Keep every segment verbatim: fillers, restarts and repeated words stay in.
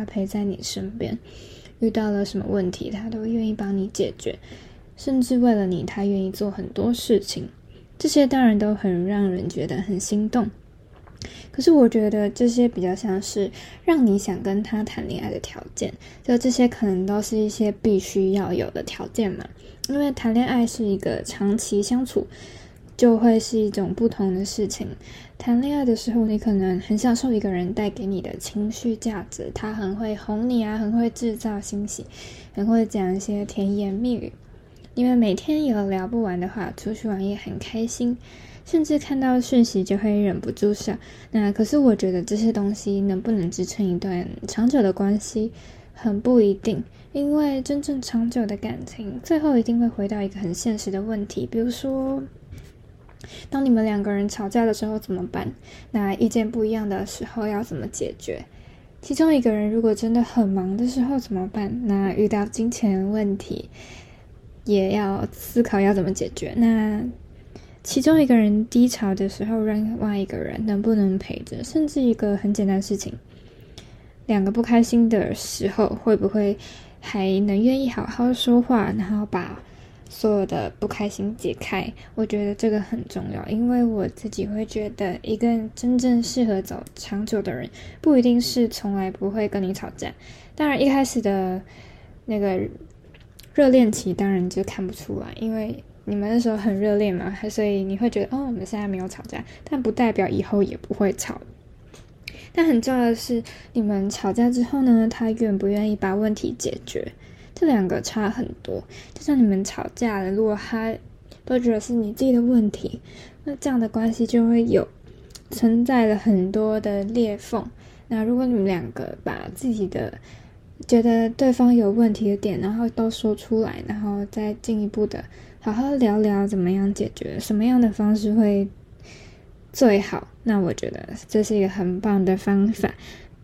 他陪在你身边，遇到了什么问题他都愿意帮你解决，甚至为了你他愿意做很多事情，这些当然都很让人觉得很心动。可是我觉得这些比较像是让你想跟他谈恋爱的条件，就这些可能都是一些必须要有的条件嘛，因为谈恋爱是一个长期相处，就会是一种不同的事情。谈恋爱的时候，你可能很享受一个人带给你的情绪价值，他很会哄你啊，很会制造欣喜，很会讲一些甜言蜜语，因为每天有聊不完的话，出去玩也很开心，甚至看到讯息就会忍不住笑。那可是我觉得这些东西能不能支撑一段长久的关系很不一定，因为真正长久的感情最后一定会回到一个很现实的问题，比如说当你们两个人吵架的时候怎么办？那意见不一样的时候要怎么解决？其中一个人如果真的很忙的时候怎么办？那遇到金钱问题也要思考要怎么解决。那其中一个人低潮的时候，另外一个人能不能陪着？甚至一个很简单的事情，两个不开心的时候，会不会还能愿意好好说话，然后把所有的不开心解开？我觉得这个很重要，因为我自己会觉得一个真正适合走长久的人，不一定是从来不会跟你吵架。当然一开始的那个热恋期当然就看不出来，因为你们那时候很热恋嘛，所以你会觉得哦，我们现在没有吵架，但不代表以后也不会吵。但很重要的是，你们吵架之后呢，他愿不愿意把问题解决，这两个差很多。就像你们吵架了，如果他都觉得是你自己的问题，那这样的关系就会有存在了很多的裂缝。那如果你们两个把自己的觉得对方有问题的点，然后都说出来，然后再进一步的好好聊聊怎么样解决，什么样的方式会最好，那我觉得这是一个很棒的方法。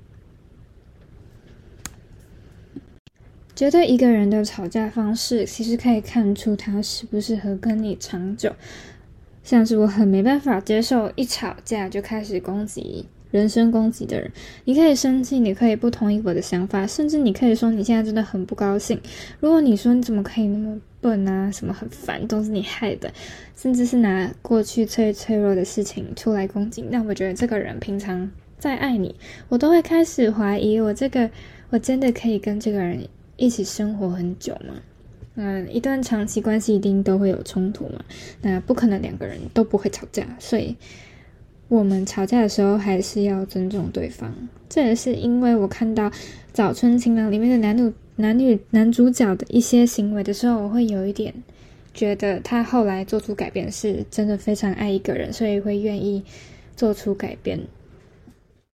觉得一个人的吵架方式其实可以看出他适不适合跟你长久，像是我很没办法接受一吵架就开始攻击人身攻击的人。你可以生气，你可以不同意我的想法，甚至你可以说你现在真的很不高兴。如果你说你怎么可以那么笨啊，什么很烦都是你害的，甚至是拿过去最脆弱的事情出来攻击，那我觉得这个人平常再爱你，我都会开始怀疑我这个我真的可以跟这个人一起生活很久吗？嗯，一段长期关系一定都会有冲突嘛，那不可能两个人都不会吵架，所以我们吵架的时候还是要尊重对方。这也是因为我看到《早春情郎》里面的男女男女男主角的一些行为的时候，我会有一点觉得他后来做出改变是真的非常爱一个人，所以会愿意做出改变。